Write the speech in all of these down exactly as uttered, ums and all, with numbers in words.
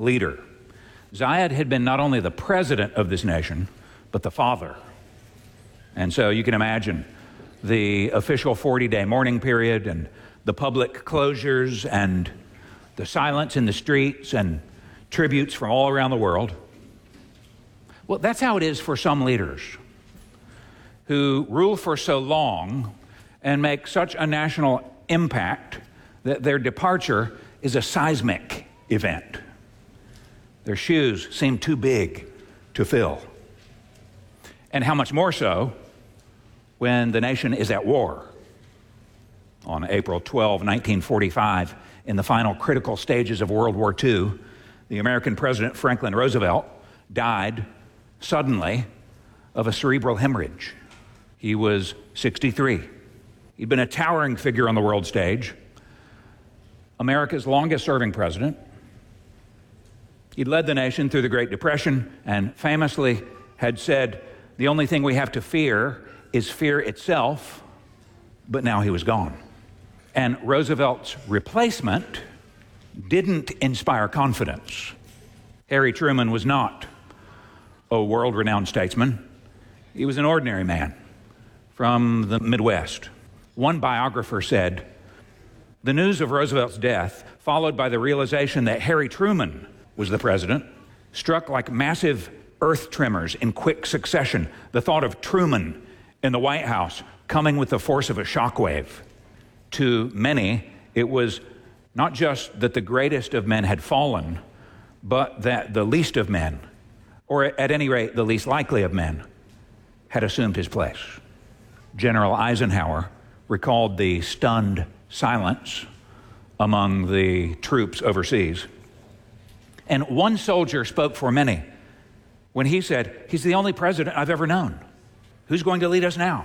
leader. Zayed had been not only the president of this nation, but the father. And so you can imagine the official forty-day mourning period and the public closures and the silence in the streets and tributes from all around the world. Well, that's how it is for some leaders who rule for so long and make such a national impact that their departure is a seismic event. Their shoes seem too big to fill. And how much more so when the nation is at war. On April twelfth, nineteen forty-five, in the final critical stages of World War Two, the American President Franklin Roosevelt died suddenly of a cerebral hemorrhage. He was sixty-three. He'd been a towering figure on the world stage, America's longest-serving president. He'd led the nation through the Great Depression and famously had said, "The only thing we have to fear is fear itself," but now he was gone. And Roosevelt's replacement didn't inspire confidence. Harry Truman was not a world-renowned statesman. He was an ordinary man from the Midwest. One biographer said, "The news of Roosevelt's death, followed by the realization that Harry Truman was the president, struck like massive earth tremors in quick succession. The thought of Truman in the White House coming with the force of a shockwave. To many, it was not just that the greatest of men had fallen, but that the least of men, or at any rate, the least likely of men, had assumed his place." General Eisenhower recalled the stunned silence among the troops overseas. And one soldier spoke for many when he said, "He's the only president I've ever known. Who's going to lead us now?"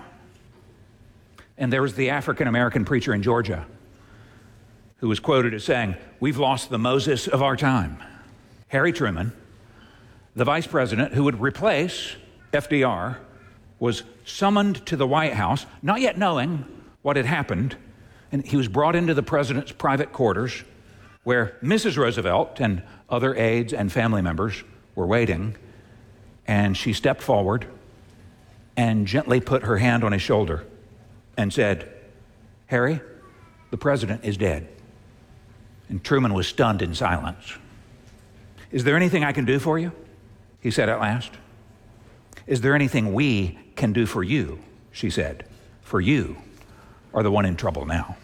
And there was the African-American preacher in Georgia who was quoted as saying, "We've lost the Moses of our time." Harry Truman, the vice president who would replace F D R, was summoned to the White House, not yet knowing what had happened, and he was brought into the president's private quarters where Missus Roosevelt and other aides and family members were waiting, and she stepped forward and gently put her hand on his shoulder and said, "Harry, the president is dead." And Truman was stunned in silence. "Is there anything I can do for you?" he said at last. "Is there anything we can do for you?" she said. "For you are the one in trouble now."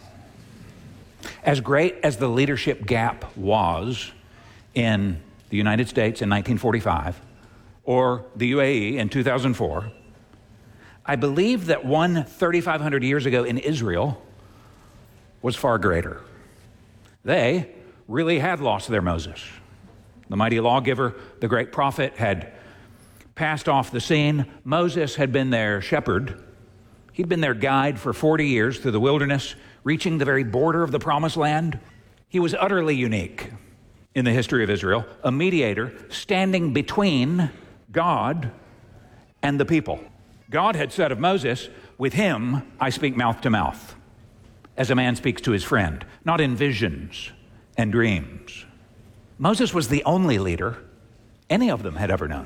As great as the leadership gap was in the United States in nineteen forty-five or the U A E in two thousand four, I believe that one thirty-five hundred years ago in Israel was far greater. They really had lost their Moses. The mighty lawgiver, the great prophet, had passed off the scene. Moses had been their shepherd. He'd been their guide for forty years through the wilderness, reaching the very border of the promised land. He was utterly unique in the history of Israel, a mediator standing between God and the people. God had said of Moses, "With him I speak mouth to mouth, as a man speaks to his friend," not in visions and dreams. Moses was the only leader any of them had ever known.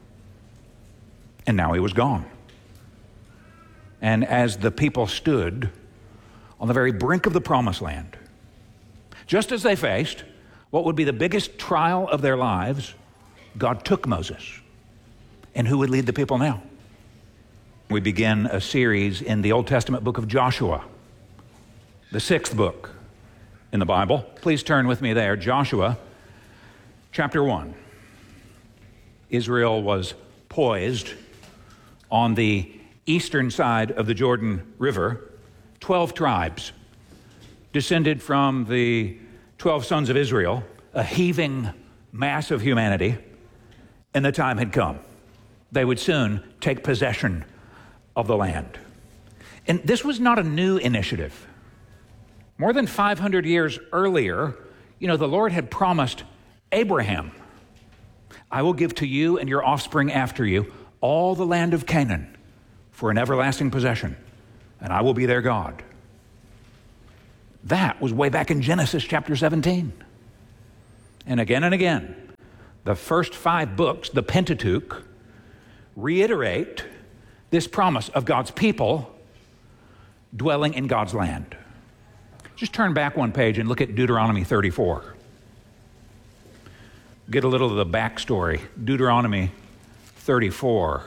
And now he was gone. And as the people stood on the very brink of the promised land, just as they faced what would be the biggest trial of their lives, God took Moses. And who would lead the people now? We begin a series in the Old Testament book of Joshua, the sixth book in the Bible. Please turn with me there, Joshua chapter one. Israel was poised on the eastern side of the Jordan River. Twelve tribes descended from the twelve sons of Israel, a heaving mass of humanity, and the time had come. They would soon take possession of the land. And this was not a new initiative. More than five hundred years earlier, you know, the Lord had promised Abraham, "I will give to you and your offspring after you all the land of Canaan for an everlasting possession, and I will be their God." That was way back in Genesis chapter seventeen. And again and again, The first five books, the Pentateuch, reiterate this promise of God's people dwelling in God's land. Just turn back one page and look at Deuteronomy thirty-four. Get a little of the backstory. Deuteronomy thirty-four.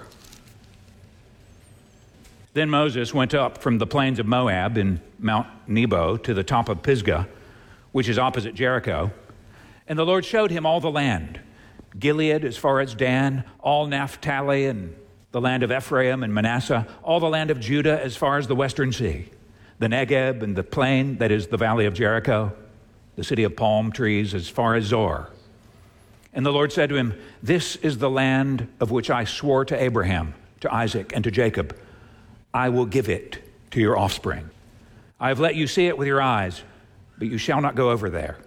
Then Moses went up from the plains of Moab in Mount Nebo to the top of Pisgah, which is opposite Jericho. And the Lord showed him all the land, Gilead as far as Dan, all Naphtali and the land of Ephraim and Manasseh, all the land of Judah as far as the western sea, the Negeb and the plain that is the valley of Jericho, the city of palm trees as far as Zor. And the Lord said to him, "This is the land of which I swore to Abraham, to Isaac, and to Jacob. I will give it to your offspring. I have let you see it with your eyes, but you shall not go over there."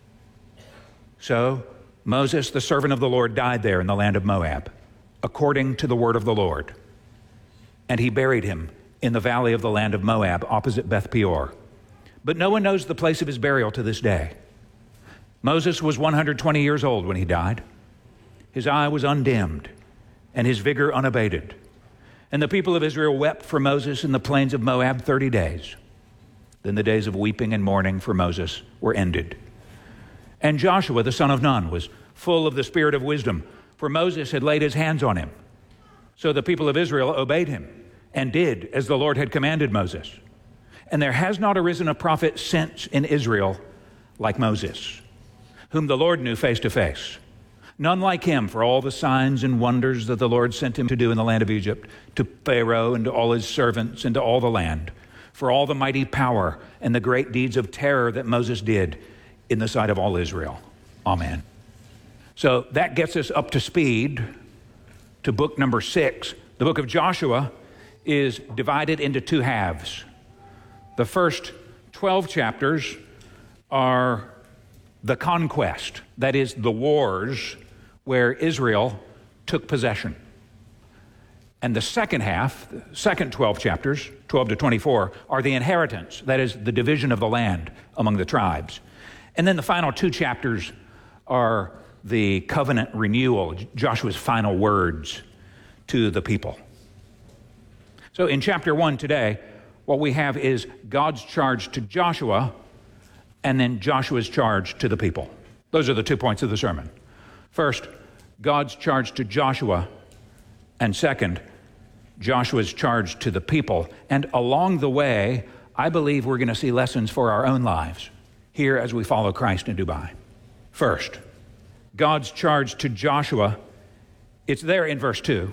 So Moses, the servant of the Lord, died there in the land of Moab, according to the word of the Lord. And he buried him in the valley of the land of Moab, opposite Beth Peor. But no one knows the place of his burial to this day. Moses was one hundred twenty years old when he died. His eye was undimmed, and his vigor unabated. And the people of Israel wept for Moses in the plains of Moab thirty days. Then the days of weeping and mourning for Moses were ended. And Joshua, the son of Nun, was full of the spirit of wisdom, for Moses had laid his hands on him. So the people of Israel obeyed him and did as the Lord had commanded Moses. And there has not arisen a prophet since in Israel like Moses, whom the Lord knew face to face. None like him for all the signs and wonders that the Lord sent him to do in the land of Egypt, to Pharaoh and to all his servants and to all the land, for all the mighty power and the great deeds of terror that Moses did in the sight of all Israel. Amen. So that gets us up to speed to book number six. The book of Joshua is divided into two halves. The first twelve chapters are the conquest, that is, the wars where Israel took possession. And the second half, the second twelve chapters, twelve to twenty-four, are the inheritance, that is, the division of the land among the tribes. And then the final two chapters are the covenant renewal, Joshua's final words to the people. So in chapter one today, what we have is God's charge to Joshua and then Joshua's charge to the people. Those are the two points of the sermon. First, God's charge to Joshua, and second, Joshua's charge to the people. And along the way, I believe we're going to see lessons for our own lives here as we follow Christ in Dubai. First, God's charge to Joshua, it's there in verse two.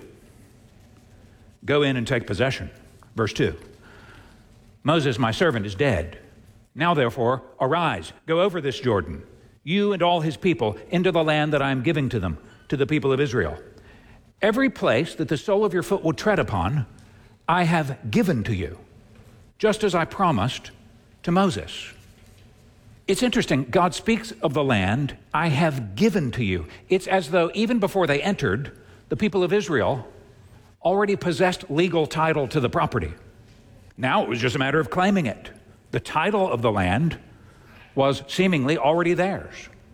Go in and take possession. Verse two. Moses, my servant, is dead. Now, therefore, arise, go over this Jordan, you and all his people, into the land that I am giving to them, to the people of Israel. Every place that the sole of your foot will tread upon, I have given to you, just as I promised to Moses. It's interesting, God speaks of the land, I have given to you. It's as though even before they entered, the people of Israel already possessed legal title to the property. Now it was just a matter of claiming it. The title of the land was seemingly already theirs.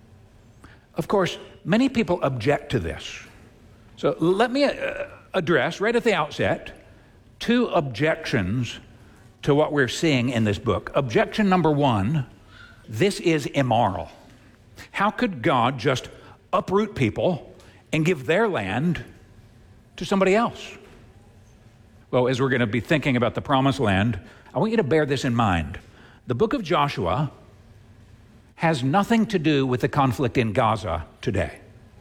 Of course, many people object to this. So let me uh, address right at the outset two objections to what we're seeing in this book. Objection number one, this is immoral. How could God just uproot people and give their land to somebody else? Well, as we're going to be thinking about the promised land, I want you to bear this in mind. The book of Joshua has nothing to do with the conflict in Gaza today.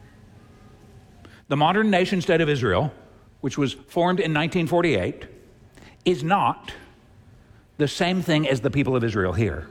The modern nation state of Israel, which was formed in nineteen forty-eight, is not the same thing as the people of Israel here.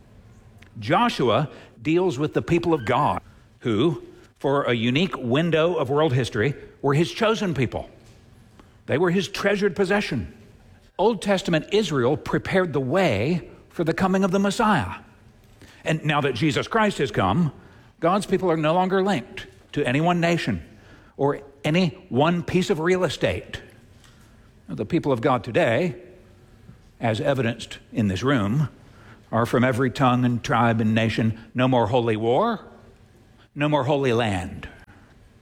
Joshua deals with the people of God, who, for a unique window of world history, were his chosen people. They were his treasured possession. Old Testament Israel prepared the way for the coming of the Messiah. And now that Jesus Christ has come, God's people are no longer linked to any one nation or any one piece of real estate. The people of God today, as evidenced in this room, are from every tongue and tribe and nation. No more holy war, no more holy land.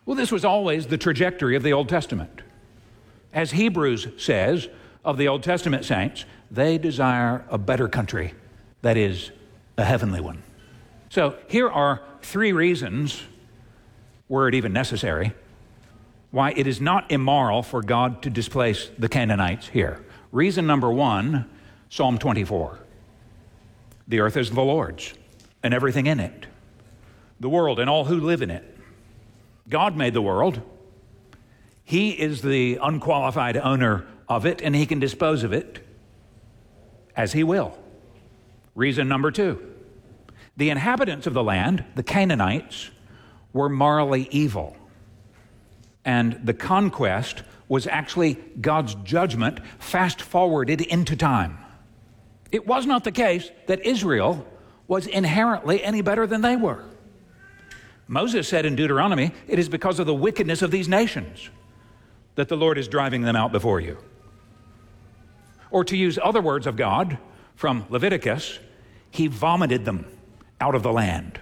Well, this was always the trajectory of the Old Testament. As Hebrews says of the Old Testament saints, they desire a better country, that is, a heavenly one. So here are three reasons, were it even necessary, why it is not immoral for God to displace the Canaanites here. Reason number one, Psalm twenty-four. The earth is the Lord's, and everything in it, the world and all who live in it. God made the world. He is the unqualified owner of it, and he can dispose of it as he will. Reason number two, the inhabitants of the land, the Canaanites, were morally evil. And the conquest was actually God's judgment fast forwarded into time. It was not the case that Israel was inherently any better than they were. Moses said in Deuteronomy, it is because of the wickedness of these nations that the Lord is driving them out before you. Or to use other words of God from Leviticus, he vomited them out of the land.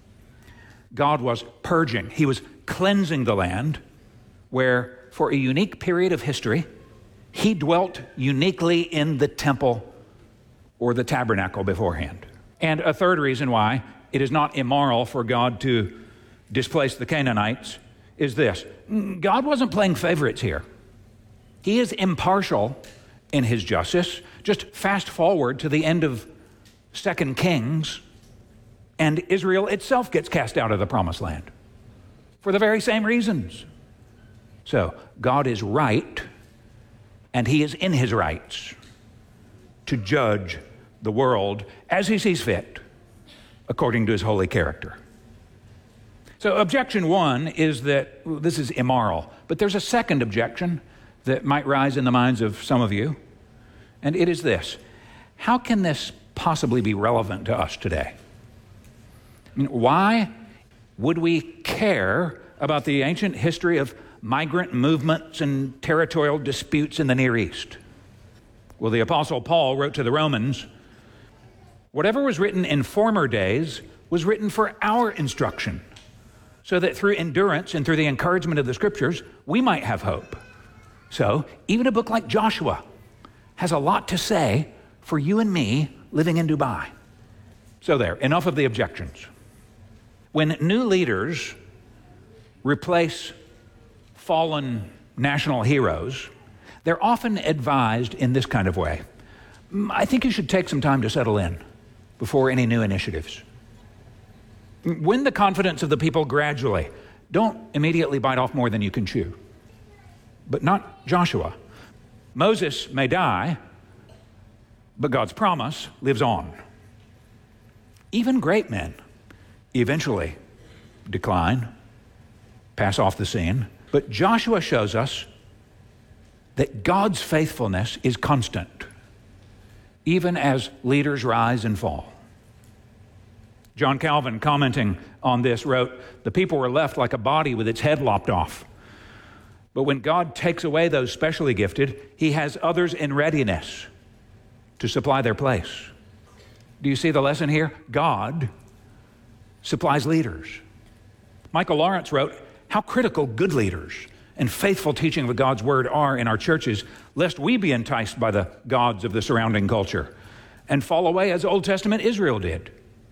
God was purging, he was cleansing the land where for a unique period of history, he dwelt uniquely in the temple or the tabernacle beforehand. And a third reason why it is not immoral for God to displace the Canaanites is this. God wasn't playing favorites here. He is impartial in his justice. Just fast forward to the end of Second Kings, and Israel itself gets cast out of the promised land for the very same reasons. So God is right, and he is in his rights to judge the world as he sees fit, according to his holy character. So objection one is that well, this is immoral. But there's a second objection that might rise in the minds of some of you, and it is this. How can this possibly be relevant to us today? I mean, why would we care about the ancient history of migrant movements and territorial disputes in the Near East? Well, the Apostle Paul wrote to the Romans, whatever was written in former days was written for our instruction, so that through endurance and through the encouragement of the Scriptures, we might have hope. So even a book like Joshua has a lot to say for you and me living in Dubai. So there, enough of the objections. When new leaders replace fallen national heroes, they're often advised in this kind of way. I think you should take some time to settle in before any new initiatives. Win the confidence of the people gradually. Don't immediately bite off more than you can chew. But not Joshua. Moses may die, but God's promise lives on. Even great men eventually decline, pass off the scene. But Joshua shows us that God's faithfulness is constant, even as leaders rise and fall. John Calvin, commenting on this, wrote, the people were left like a body with its head lopped off. But when God takes away those specially gifted, he has others in readiness to supply their place. Do you see the lesson here? God supplies leaders. Michael Lawrence wrote, how critical good leaders and faithful teaching of God's word are in our churches, lest we be enticed by the gods of the surrounding culture and fall away as Old Testament Israel did.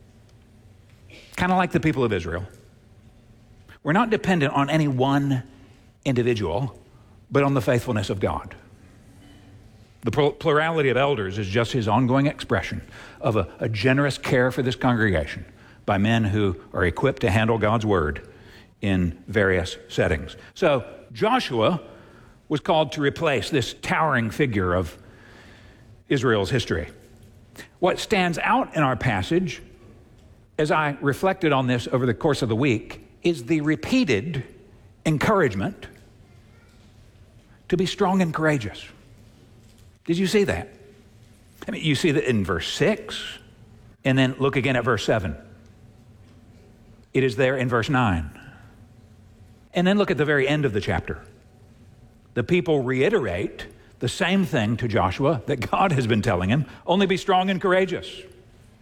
Kind of like the people of Israel. We're not dependent on any one individual, but on the faithfulness of God. The plurality of elders is just his ongoing expression of a, a generous care for this congregation by men who are equipped to handle God's word in various settings. So Joshua was called to replace this towering figure of Israel's history. What stands out in our passage, as I reflected on this over the course of the week, is the repeated encouragement to be strong and courageous. Did you see that? I mean, you see that in verse six, and then look again at verse seven. It is there in verse nine. And then look at the very end of the chapter. The people reiterate the same thing to Joshua that God has been telling him, only be strong and courageous.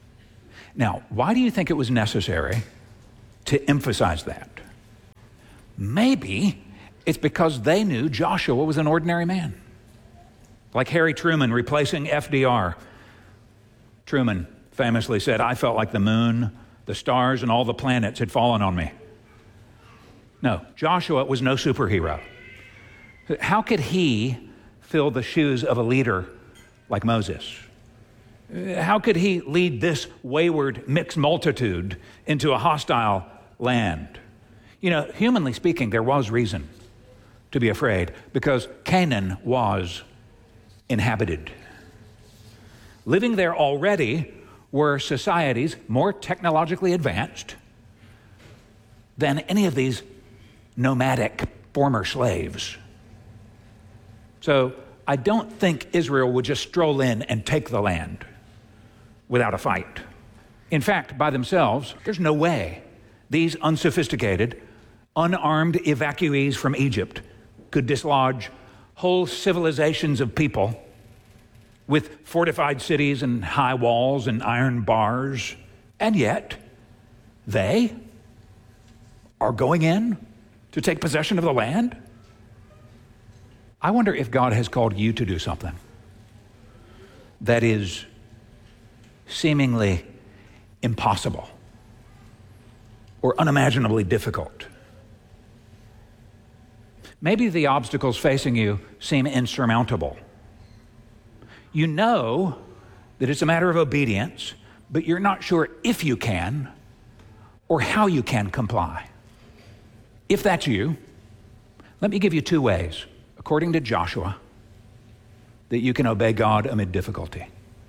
Now, why do you think it was necessary to emphasize that? Maybe it's because they knew Joshua was an ordinary man. Like Harry Truman replacing F D R. Truman famously said, "I felt like the moon, the stars, and all the planets had fallen on me." No, Joshua was no superhero. How could he fill the shoes of a leader like Moses? How could he lead this wayward mixed multitude into a hostile land? You know, humanly speaking, there was reason to be afraid because Canaan was inhabited. Living there already were societies more technologically advanced than any of these nomadic former slaves. So I don't think Israel would just stroll in and take the land without a fight. In fact, by themselves, there's no way these unsophisticated, unarmed evacuees from Egypt could dislodge whole civilizations of people with fortified cities and high walls and iron bars. And yet, they are going in to take possession of the land? I wonder if God has called you to do something that is seemingly impossible or unimaginably difficult. Maybe the obstacles facing you seem insurmountable. You know that it's a matter of obedience, but you're not sure if you can or how you can comply. If that's you, let me give you two ways, according to Joshua, that you can obey God amid difficulty.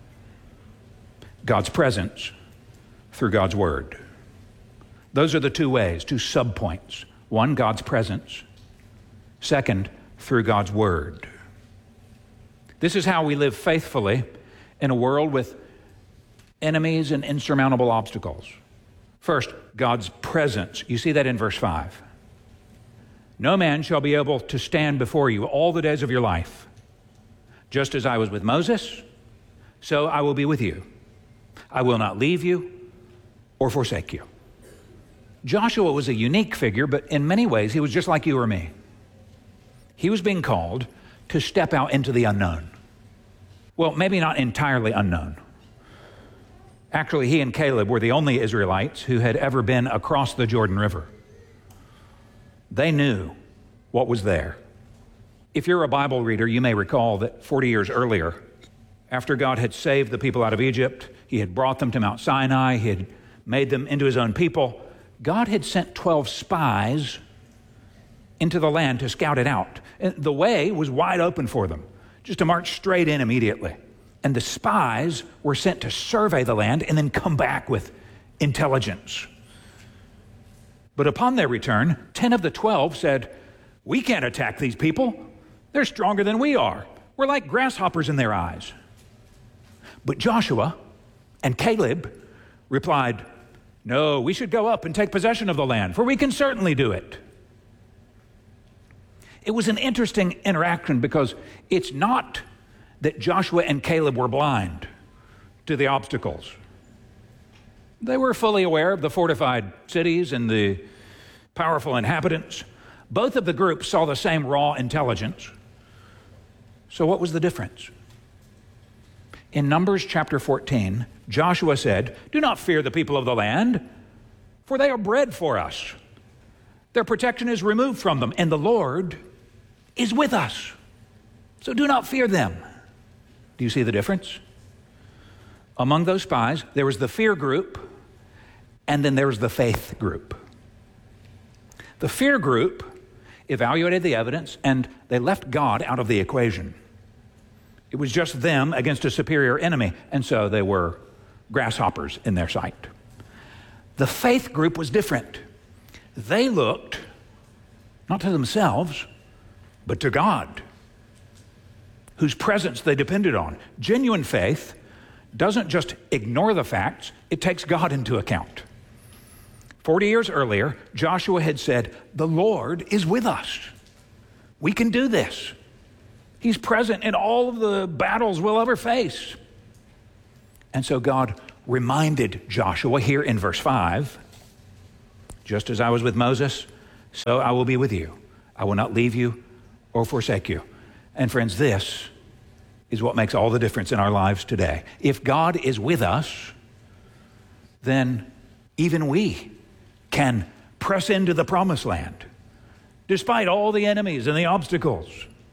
God's presence through God's word. Those are the two ways, two subpoints. One, God's presence. Second, through God's word. This is how we live faithfully in a world with enemies and insurmountable obstacles. First, God's presence. You see that in verse five. No man shall be able to stand before you all the days of your life. Just as I was with Moses, so I will be with you. I will not leave you or forsake you. Joshua was a unique figure, but in many ways he was just like you or me. He was being called to step out into the unknown. Well, maybe not entirely unknown. Actually, he and Caleb were the only Israelites who had ever been across the Jordan River. They knew what was there. If you're a Bible reader, you may recall that forty years earlier, after God had saved the people out of Egypt, he had brought them to Mount Sinai, he had made them into his own people, God had sent twelve spies into the land to scout it out. And the way was wide open for them, just to march straight in immediately. And the spies were sent to survey the land and then come back with intelligence. But upon their return, ten of the twelve said, "We can't attack these people. They're stronger than we are. We're like grasshoppers in their eyes." But Joshua and Caleb replied, "No, we should go up and take possession of the land, for we can certainly do it." It was an interesting interaction because it's not that Joshua and Caleb were blind to the obstacles. They were fully aware of the fortified cities and the powerful inhabitants. Both of the groups saw the same raw intelligence. So what was the difference? In Numbers chapter fourteen, Joshua said, "Do not fear the people of the land, for they are bread for us. Their protection is removed from them, and the Lord is with us. So do not fear them." Do you see the difference? Among those spies, there was the fear group, and then there was the faith group. The fear group evaluated the evidence, and they left God out of the equation. It was just them against a superior enemy, and so they were grasshoppers in their sight. The faith group was different. They looked not to themselves, but to God, whose presence they depended on. Genuine faith doesn't just ignore the facts, it takes God into account. Forty years earlier, Joshua had said, "The Lord is with us. We can do this. He's present in all of the battles we'll ever face." And so God reminded Joshua here in verse five, "Just as I was with Moses, So I will be with you. I will not leave you or forsake you. And friends, this is what makes all the difference in our lives today. If God is with us, then even we can press into the promised land, despite all the enemies and the obstacles.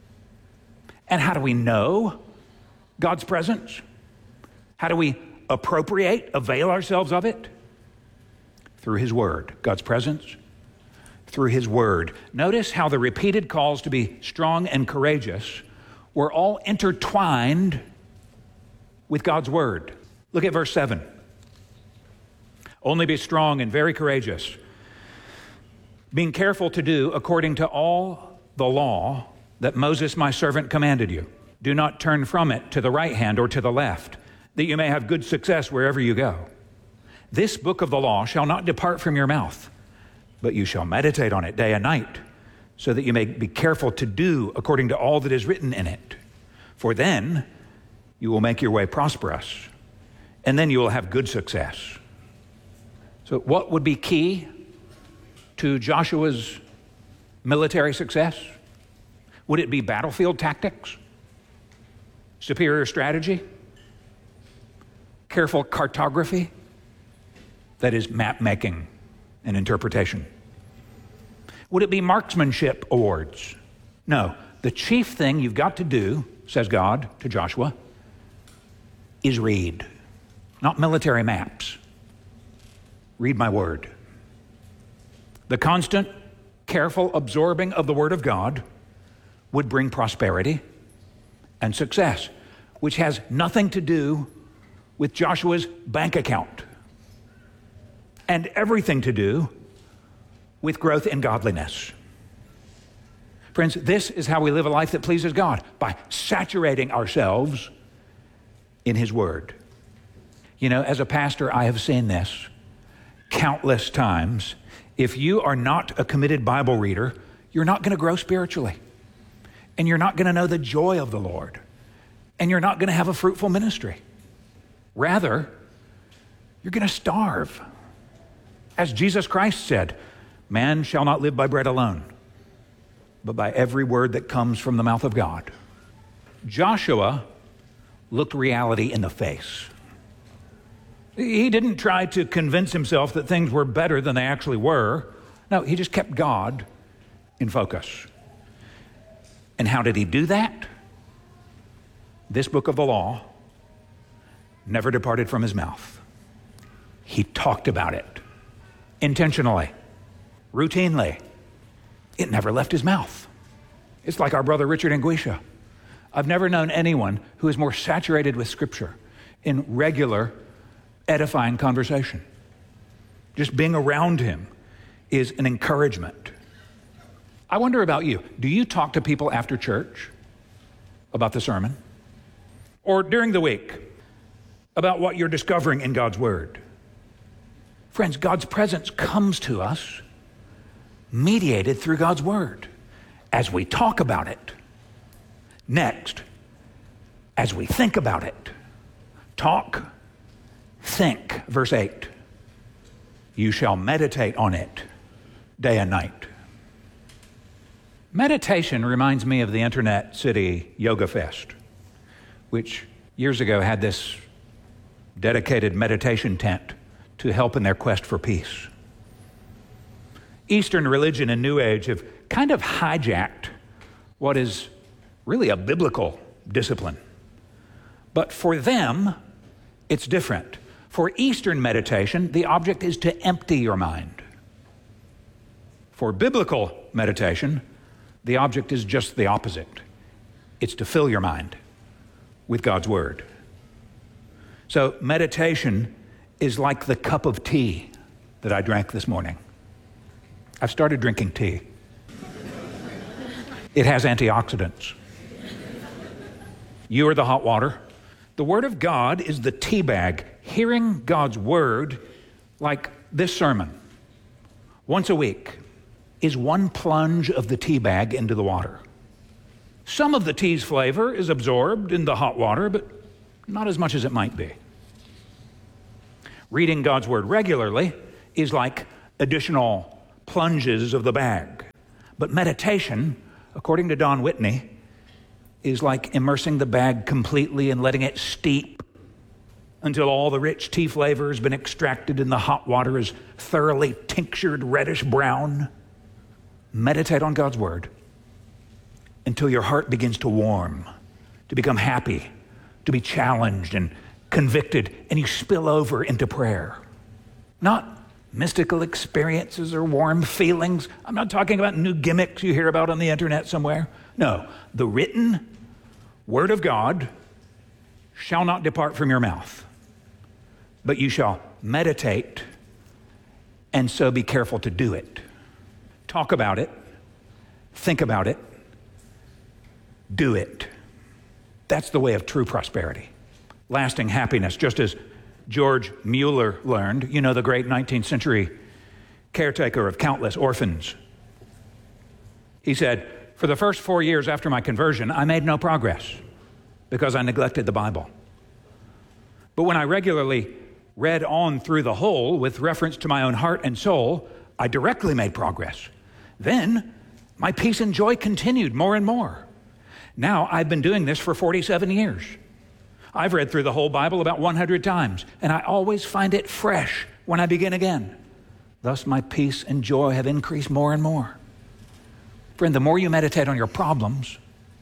And how do we know God's presence? How do we appropriate, avail ourselves of it? Through His Word. God's presence through His Word. Notice how the repeated calls to be strong and courageous were all intertwined with God's Word. Look at verse seven. Only be strong and very courageous, being careful to do according to all the law that Moses my servant commanded you. Do not turn from it to the right hand or to the left, that you may have good success wherever you go. This book of the law shall not depart from your mouth, but you shall meditate on it day and night, so that you may be careful to do according to all that is written in it. For then you will make your way prosperous, and then you will have good success. So what would be key to Joshua's military success? Would it be battlefield tactics? Superior strategy? Careful cartography? That is map making and interpretation. Would it be marksmanship awards? No. The chief thing you've got to do, says God to Joshua, is read. Not military maps. Read my word. The constant, careful absorbing of the Word of God would bring prosperity and success, which has nothing to do with Joshua's bank account, and everything to do with growth in godliness. Friends, this is how we live a life that pleases God, by saturating ourselves in His Word. You know, as a pastor, I have seen this countless times. If you are not a committed Bible reader, you're not going to grow spiritually, and you're not going to know the joy of the Lord, and you're not going to have a fruitful ministry. Rather, you're going to starve. As Jesus Christ said, man shall not live by bread alone, but by every word that comes from the mouth of God. Joshua looked reality in the face. He didn't try to convince himself that things were better than they actually were. No, he just kept God in focus. And how did he do that? This book of the law never departed from his mouth. He talked about it intentionally, routinely. It never left his mouth. It's like our brother Richard Anguisha. I've never known anyone who is more saturated with Scripture in regular, edifying conversation. Just being around him is an encouragement. I wonder about you. Do you talk to people after church about the sermon? Or during the week about what you're discovering in God's Word? Friends, God's presence comes to us mediated through God's Word as we talk about it. Next, as we think about it. Talk, think, verse eight. You shall meditate on it day and night. Meditation reminds me of the Internet City Yoga Fest, which years ago had this dedicated meditation tent to help in their quest for peace. Eastern religion and New Age have kind of hijacked what is really a biblical discipline. But for them, it's different. For Eastern meditation, the object is to empty your mind. For biblical meditation, the object is just the opposite. It's to fill your mind with God's Word. So meditation is like the cup of tea that I drank this morning. I've started drinking tea. It has antioxidants. You are the hot water. The Word of God is the tea bag. Hearing God's Word, like this sermon, once a week, is one plunge of the tea bag into the water. Some of the tea's flavor is absorbed in the hot water, but not as much as it might be. Reading God's Word regularly is like additional plunges of the bag. But meditation, according to Don Whitney, is like immersing the bag completely and letting it steep until all the rich tea flavor has been extracted and the hot water is thoroughly tinctured reddish brown. Meditate on God's word until your heart begins to warm, to become happy, to be challenged and convicted, and you spill over into prayer. Not mystical experiences or warm feelings. I'm not talking about new gimmicks you hear about on the internet somewhere. No, the written word of God shall not depart from your mouth, but you shall meditate, and so be careful to do it. Talk about it, think about it, do it. That's the way of true prosperity, lasting happiness, just as George Mueller learned, you know, the great nineteenth century caretaker of countless orphans. He said, for the first four years after my conversion, I made no progress because I neglected the Bible. But when I regularly read on through the whole with reference to my own heart and soul, I directly made progress. Then my peace and joy continued more and more. Now I've been doing this for forty-seven years. I've read through the whole Bible about one hundred times, and I always find it fresh when I begin again. Thus my peace and joy have increased more and more. Friend, the more you meditate on your problems,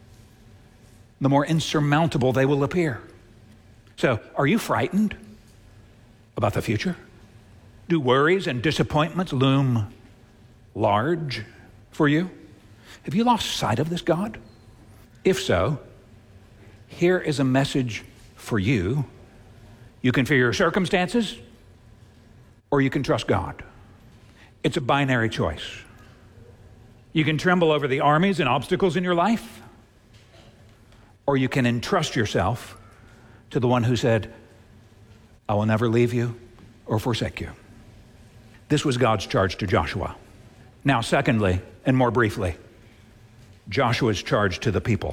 the more insurmountable they will appear. So, are you frightened about the future? Do worries and disappointments loom large for you? Have you lost sight of this God? If so, here is a message for you. You can fear your circumstances, or you can trust God. It's a binary choice. You can tremble over the armies and obstacles in your life, or you can entrust yourself to the one who said, I will never leave you or forsake you. This was God's charge to Joshua. Now, secondly, and more briefly, Joshua's charge to the people.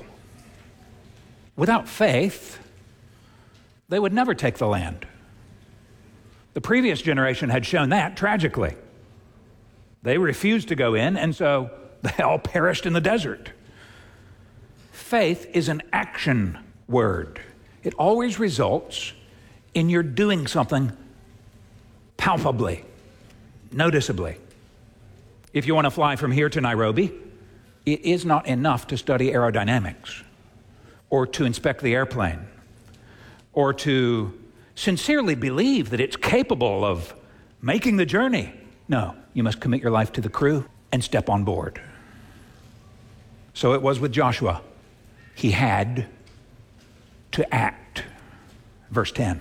Without faith, they would never take the land. The previous generation had shown that tragically. They refused to go in, and so they all perished in the desert. Faith is an action word. It always results in your doing something palpably, noticeably. If you want to fly from here to Nairobi, it is not enough to study aerodynamics or to inspect the airplane or to sincerely believe that it's capable of making the journey. No, you must commit your life to the crew and step on board. So it was with Joshua. He had to act. Verse ten.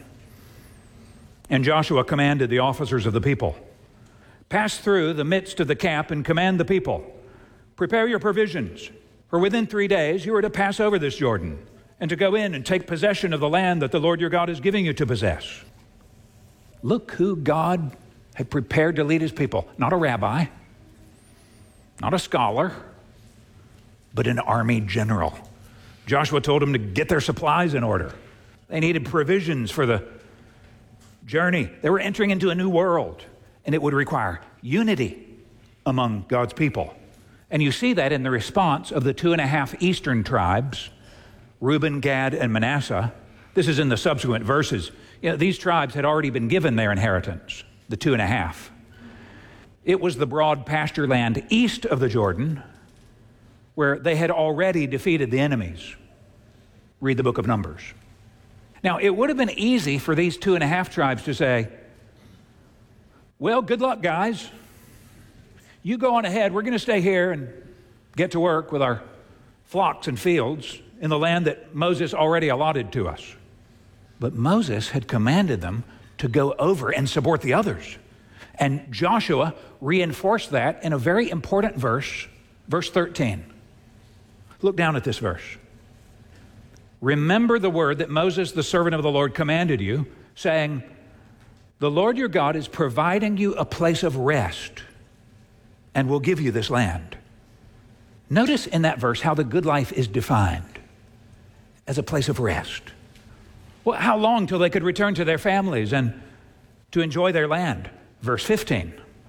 And Joshua commanded the officers of the people, pass through the midst of the camp and command the people, prepare your provisions, for within three days you are to pass over this Jordan and to go in and take possession of the land that the Lord your God is giving you to possess. Look who God had prepared to lead his people. Not a rabbi, not a scholar, but an army general. Joshua told them to get their supplies in order. They needed provisions for the journey. They were entering into a new world, and it would require unity among God's people. And you see that in the response of the two and a half eastern tribes, Reuben, Gad, and Manasseh. This is in the subsequent verses. You know, these tribes had already been given their inheritance, the two and a half. It was the broad pasture land east of the Jordan, where they had already defeated the enemies. Read the book of Numbers. Now, it would have been easy for these two and a half tribes to say, well, good luck, guys. You go on ahead. We're going to stay here and get to work with our flocks and fields in the land that Moses already allotted to us. But Moses had commanded them to go over and support the others. And Joshua reinforced that in a very important verse, verse thirteen. Look down at this verse. Remember the word that Moses, the servant of the Lord, commanded you, saying, the Lord your God is providing you a place of rest and will give you this land. Notice in that verse how the good life is defined as a place of rest. Well, how long till they could return to their families and to enjoy their land? Verse fifteen.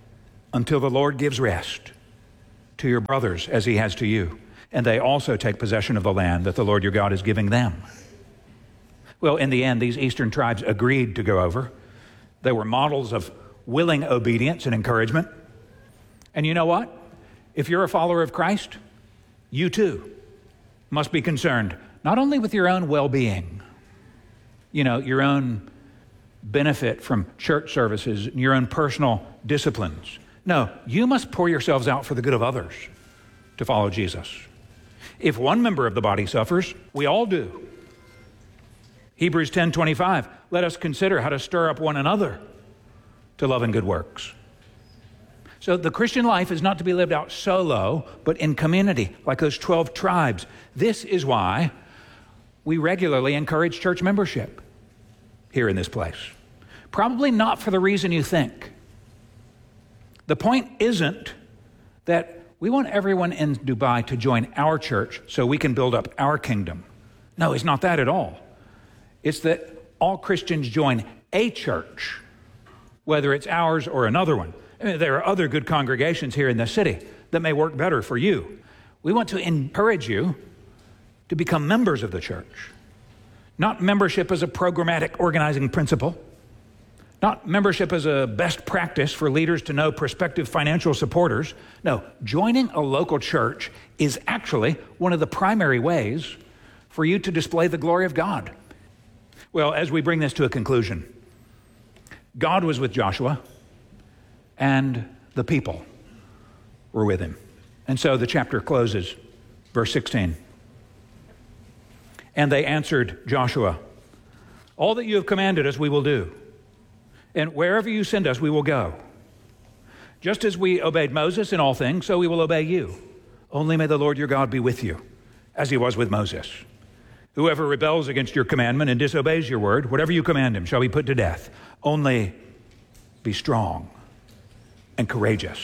until the Lord gives rest to your brothers as he has to you, and they also take possession of the land that the Lord your God is giving them. Well, in the end, these eastern tribes agreed to go over. They were models of willing obedience and encouragement. And you know what? If you're a follower of Christ, you too must be concerned not only with your own well-being, you know, your own benefit from church services, your own personal disciplines. No, you must pour yourselves out for the good of others to follow Jesus. If one member of the body suffers, we all do. Hebrews ten twenty-five, let us consider how to stir up one another to love and good works. So the Christian life is not to be lived out solo, but in community, like those twelve tribes. This is why we regularly encourage church membership here in this place. Probably not for the reason you think. The point isn't that we want everyone in Dubai to join our church so we can build up our kingdom. No, it's not that at all. It's that all Christians join a church, whether it's ours or another one. I mean, there are other good congregations here in the city that may work better for you. We want to encourage you to become members of the church. Not membership as a programmatic organizing principle. Not membership as a best practice for leaders to know prospective financial supporters. No, joining a local church is actually one of the primary ways for you to display the glory of God. Well, as we bring this to a conclusion, God was with Joshua and the people were with him. And so the chapter closes, verse sixteen. And they answered Joshua, all that you have commanded us we will do, and wherever you send us we will go. Just as we obeyed Moses in all things, so we will obey you. Only may the Lord your God be with you, as he was with Moses. Whoever rebels against your commandment and disobeys your word, whatever you command him shall be put to death. Only be strong and courageous.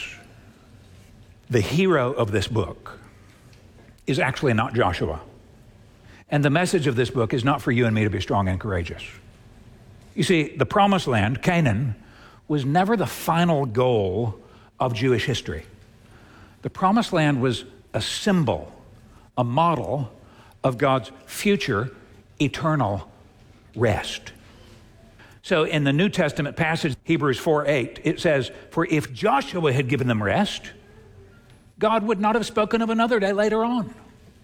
The hero of this book is actually not Joshua. And the message of this book is not for you and me to be strong and courageous. You see, the promised land, Canaan, was never the final goal of Jewish history. The promised land was a symbol, a model of God's future eternal rest. So in the New Testament passage, Hebrews four eight, it says, for if Joshua had given them rest, God would not have spoken of another day later on.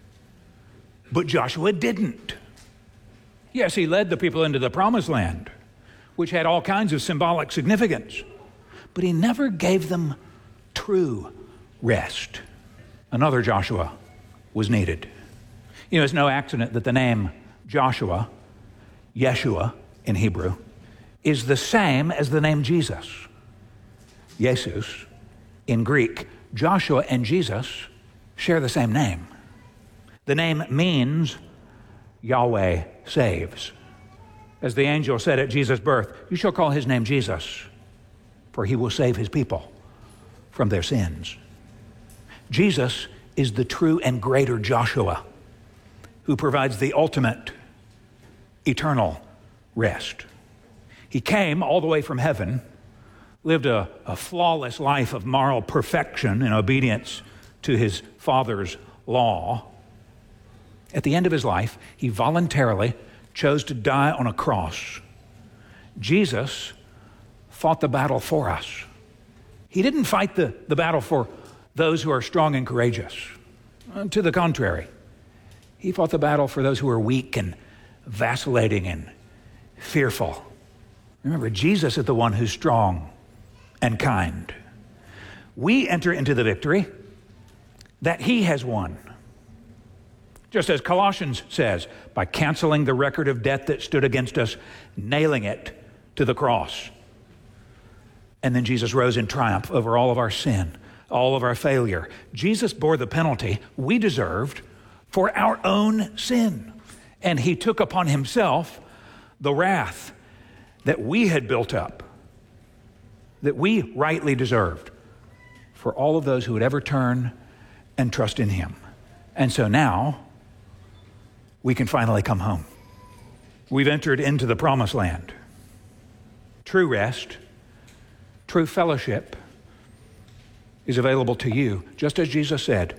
But Joshua didn't. Yes, he led the people into the promised land, which had all kinds of symbolic significance, but he never gave them true rest. Another Joshua was needed. You know, it's no accident that the name Joshua, Yeshua in Hebrew, is the same as the name Jesus. Jesus in Greek. Joshua and Jesus share the same name. The name means Yahweh saves. As the angel said at Jesus' birth, you shall call his name Jesus, for he will save his people from their sins. Jesus is the true and greater Joshua, who provides the ultimate eternal rest. He came all the way from heaven, lived a, a flawless life of moral perfection in obedience to his Father's law. At the end of his life, he voluntarily chose to die on a cross. Jesus fought the battle for us. He didn't fight the, the battle for those who are strong and courageous. To the contrary, he fought the battle for those who are weak and vacillating and fearful. Remember, Jesus is the one who's strong and kind. We enter into the victory that he has won. Just as Colossians says, by canceling the record of debt that stood against us, nailing it to the cross. And then Jesus rose in triumph over all of our sin, all of our failure. Jesus bore the penalty we deserved for our own sin. And he took upon himself the wrath that we had built up, that we rightly deserved, for all of those who would ever turn and trust in him. And so now, we can finally come home. We've entered into the promised land. True rest, true fellowship, is available to you, just as Jesus said,